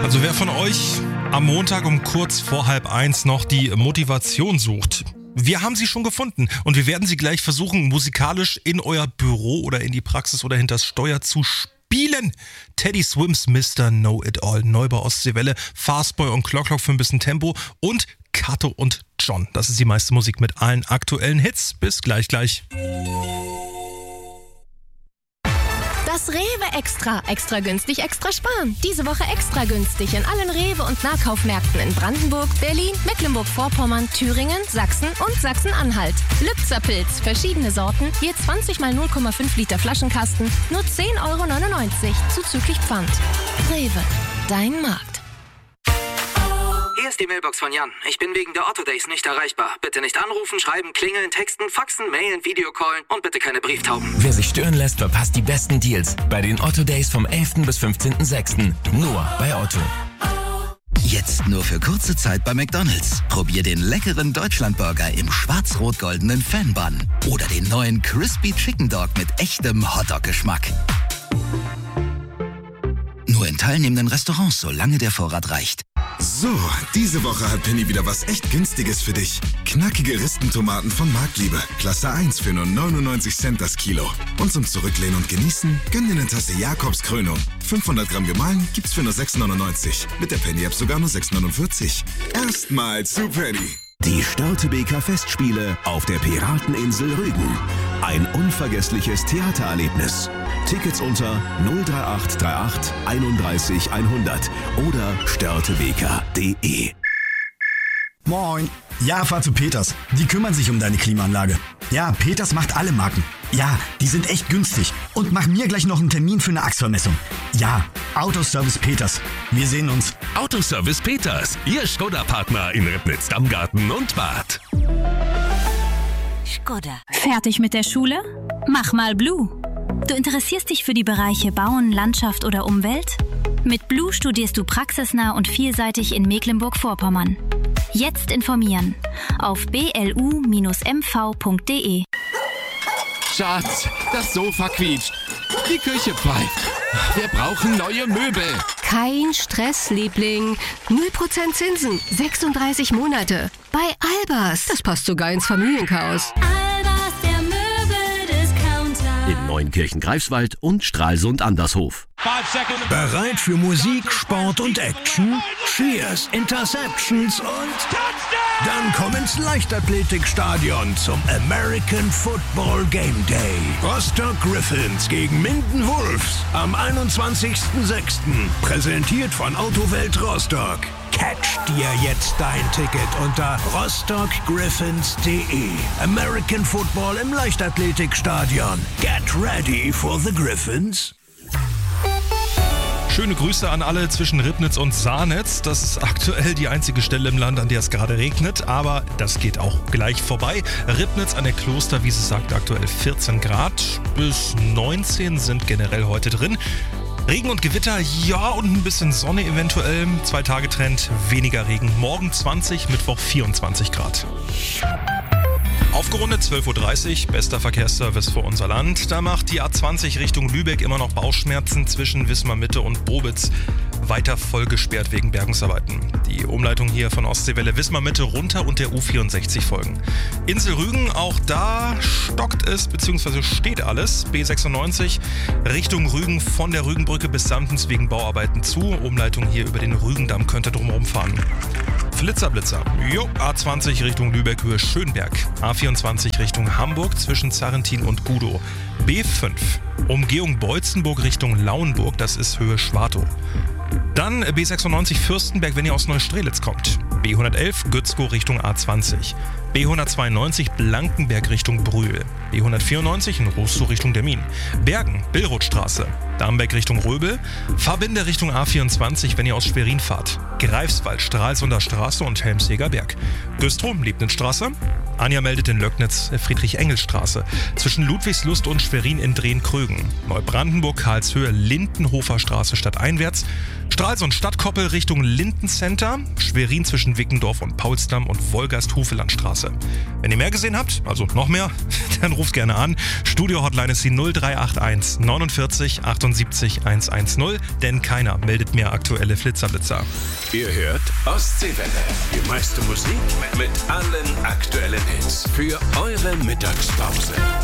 Also wer von euch am Montag um kurz vor 12:30 noch die Motivation sucht, wir haben sie schon gefunden und wir werden sie gleich versuchen, musikalisch in euer Büro oder in die Praxis oder hinters Steuer zu spielen. Teddy Swims Mr. Know-It-All, Neubau Ostseewelle, Fastboy und Clock für ein bisschen Tempo und Kato und John. Das ist die meiste Musik mit allen aktuellen Hits. Bis gleich. Das Rewe Extra. Extra günstig, extra sparen. Diese Woche extra günstig in allen Rewe- und Nahkaufmärkten in Brandenburg, Berlin, Mecklenburg-Vorpommern, Thüringen, Sachsen und Sachsen-Anhalt. Lübzer Pilz, verschiedene Sorten, je 20 mal 0,5 Liter Flaschenkasten, nur 10,99 € zuzüglich Pfand. Rewe, dein Markt. Hier ist die Mailbox von Jan. Ich bin wegen der Otto Days nicht erreichbar. Bitte nicht anrufen, schreiben, klingeln, texten, faxen, mailen, Videocallen und bitte keine Brieftauben. Wer sich stören lässt, verpasst die besten Deals bei den Otto Days vom 11. bis 15.06. Nur bei Otto. Jetzt nur für kurze Zeit bei McDonald's. Probier den leckeren Deutschlandburger im schwarz-rot-goldenen Fan-Bun. Oder den neuen Crispy Chicken Dog mit echtem Hotdog-Geschmack. Nur in teilnehmenden Restaurants, solange der Vorrat reicht. So, diese Woche hat Penny wieder was echt Günstiges für dich. Knackige Ristentomaten von Marktliebe. Klasse 1 für nur 99 Cent das Kilo. Und zum Zurücklehnen und Genießen, gönn dir eine Tasse Jakobs Krönung. 500 Gramm gemahlen gibt's für nur 6,99. Mit der Penny-App sogar nur 6,49. Erstmal zu Penny. Die Störtebeker Festspiele auf der Pirateninsel Rügen. Ein unvergessliches Theatererlebnis. Tickets unter 03838 31 100 oder störtebeker.de. Moin. Ja, fahr zu Peters. Die kümmern sich um deine Klimaanlage. Ja, Peters macht alle Marken. Ja, die sind echt günstig. Und mach mir gleich noch einen Termin für eine Achsvermessung. Ja, Autoservice Peters. Wir sehen uns. Autoservice Peters, Ihr Skoda-Partner in Ribnitz, Dammgarten und Bad. Skoda. Fertig mit der Schule? Mach mal Blue. Du interessierst dich für die Bereiche Bauen, Landschaft oder Umwelt? Mit Blue studierst du praxisnah und vielseitig in Mecklenburg-Vorpommern. Jetzt informieren auf blu-mv.de. Schatz, das Sofa quietscht. Die Küche pfeift. Wir brauchen neue Möbel. Kein Stress, Liebling. 0% Zinsen, 36 Monate. Bei Albers. Das passt sogar ins Familienchaos. Albers, der Möbeldiscounter. In Neunkirchen-Greifswald und Stralsund-Andershof. Bereit für Musik, Sport und Action? Cheers, Interceptions und dann komm ins Leichtathletikstadion zum American Football Game Day. Rostock Griffins gegen Minden Wolves am 21.06. Präsentiert von Autowelt Rostock. Catch dir jetzt dein Ticket unter rostockgriffins.de. American Football im Leichtathletikstadion. Get ready for the Griffins. Schöne Grüße an alle zwischen Ribnitz und Saarnitz. Das ist aktuell die einzige Stelle im Land, an der es gerade regnet, aber das geht auch gleich vorbei. Ribnitz an der Klosterwiese sagt aktuell 14 Grad, bis 19 sind generell heute drin. Regen und Gewitter, ja, und ein bisschen Sonne eventuell. 2-Tage-Trend, weniger Regen. Morgen 20, Mittwoch 24 Grad. Aufgerundet 12:30 Uhr, bester Verkehrsservice für unser Land. Da macht die A20 Richtung Lübeck immer noch Bauchschmerzen zwischen Wismar Mitte und Brobitz. Weiter voll gesperrt wegen Bergungsarbeiten. Die Umleitung hier von Ostseewelle Wismar Mitte runter und der U64 folgen. Insel Rügen, auch da stockt es bzw. steht alles. B96 Richtung Rügen von der Rügenbrücke bis Samtens wegen Bauarbeiten zu. Umleitung hier über den Rügendamm könnte drumherum fahren. Flitzer. A20 Richtung Lübeck, Höhe Schönberg. A24 Richtung Hamburg zwischen Zarrentin und Gudow. B5 Umgehung Beutzenburg Richtung Lauenburg, das ist Höhe Schwartow. Dann B96 Fürstenberg, wenn ihr aus Neustrelitz kommt. B111 Gützkow Richtung A20. B192 Blankenberg Richtung Brühl. B194 in Rostow Richtung Demmin. Bergen, Billrothstraße. Damberg Richtung Röbel. Verbinde Richtung A24, wenn ihr aus Schwerin fahrt. Greifswald, Stralsunder Straße und Helmseger Berg. Güstrow, Liebnitzstraße. Anja meldet in Löcknitz, Friedrich-Engels-Straße. Zwischen Ludwigslust und Schwerin in Drehen-Krögen. Neubrandenburg, Karlshöhe, Lindenhofer Straße stadteinwärts. Stralsund Stadtkoppel Richtung Lindencenter, Schwerin zwischen Wickendorf und Paulsdamm und Wolgast-Hufelandstraße. Wenn ihr mehr gesehen habt, also noch mehr, dann ruft gerne an. Studio-Hotline ist die 0381 49 78 110, denn keiner meldet mehr aktuelle Flitzerblitzer. Ihr hört Ostseewelle. Die meiste Musik mit allen aktuellen Hits für eure Mittagspause.